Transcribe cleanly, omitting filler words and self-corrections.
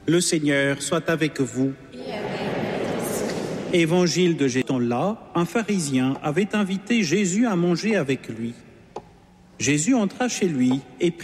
Le Seigneur soit avec vous. Évangile de Jésus. Là, un pharisien avait invité Jésus à manger avec lui. Jésus entra chez lui et